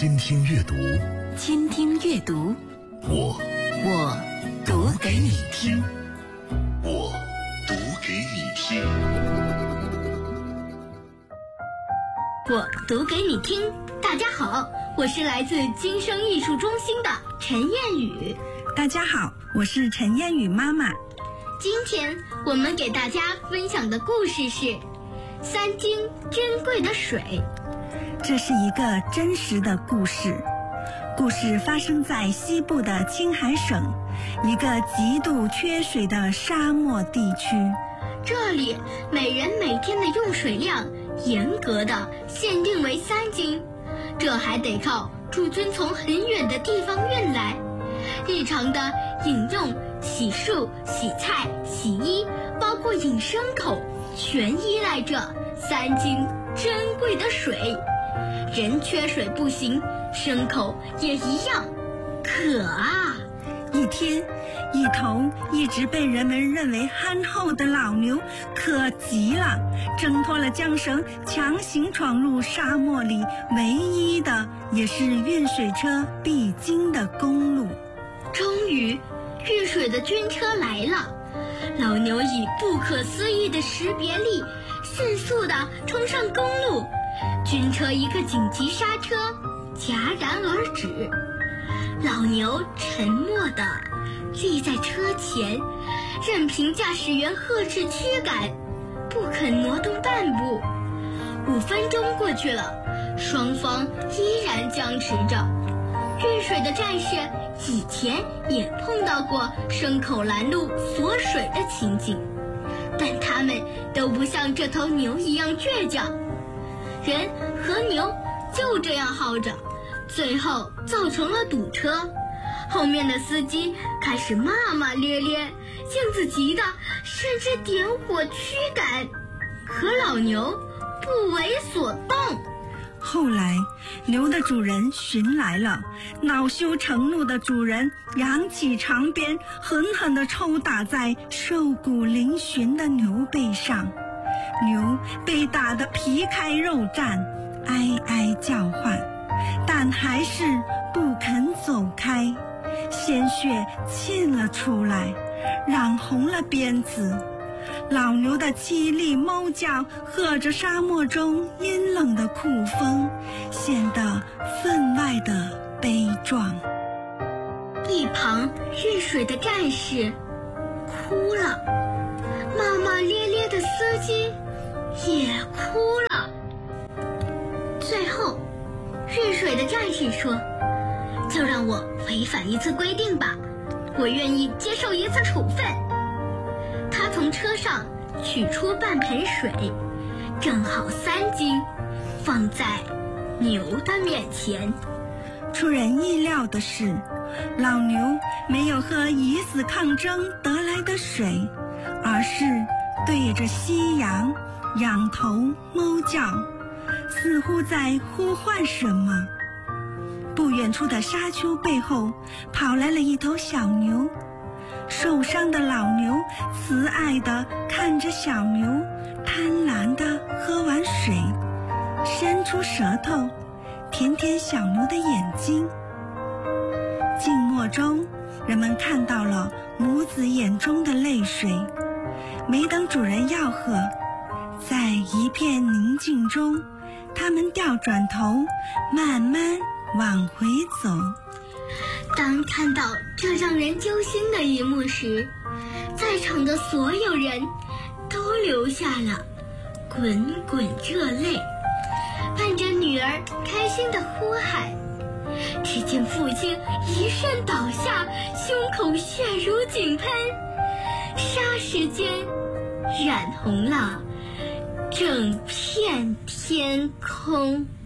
倾听阅读， 倾听阅读， 我读给你听， 我读给你听。 我读给你听。大家好，我是来自今生艺术中心的陈燕宇。 大家好，我是陈燕宇妈妈。 今天我们给大家分享的故事是三斤珍贵的水。 这是一个真实的故事，故事发生在西部的青海省，一个极度缺水的沙漠地区。 这里每人每天的用水量严格的限定为3斤，这还得靠驻军从很远的地方运来。日常的饮用、洗漱、洗菜、洗衣，包括饮牲口，全依赖这3斤珍贵的水。人缺水不行，牲口也一样。渴啊！ 一天，一头一直被人们认为憨厚的老牛渴极了，挣脱了缰绳，强行闯入沙漠里唯一的也是运水车必经的公路。 终于，运水的军车来了。老牛以不可思议的识别力，迅速地冲上公路。军车一个紧急刹车，戛然而止。老牛沉默地立在车前，任凭驾驶员呵斥驱赶，不肯挪动半步。5分钟过去了，双方依然僵持着。运水的战士以前也碰到过牲口拦路锁水的情景，但他们都不像这头牛一样倔强。人和牛就这样耗着，最后造成了堵车。后面的司机开始骂骂咧咧，性子急的甚至点火驱赶，可老牛不为所动。 后来，牛的主人寻来了，恼羞成怒的主人扬起长鞭，狠狠地抽打在瘦骨嶙峋的牛背上。牛被打得皮开肉绽，哀哀叫唤，但还是不肯走开，鲜血沁了出来，染红了鞭子。老牛的凄厉哞叫和着沙漠中阴冷的酷风，显得分外的悲壮。 一旁运水的战士哭了，骂骂咧咧的司机也哭了。最后，运水的战士说：“就让我违反一次规定吧，我愿意接受一次处分。”他从车上取出半盆水，正好3斤，放在牛的面前。 出人意料的是，老牛没有喝以死抗争得来的水，而是对着夕阳仰头哞叫，似乎在呼唤什么。不远处的沙丘背后跑来了一头小牛，受伤的老牛慈爱地看着小牛，贪婪地喝完水，伸出舌头舔舔小牛的眼睛。静默中，人们看到了母子眼中的泪水。没等主人吆喝，在一片宁静中，他们掉转头，慢慢往回走。 当看到这让人揪心的一幕时，在场的所有人都流下了滚滚热泪，伴着女儿开心的呼喊。只见父亲一瞬倒下，胸口血如井喷，霎时间染红了整片天空。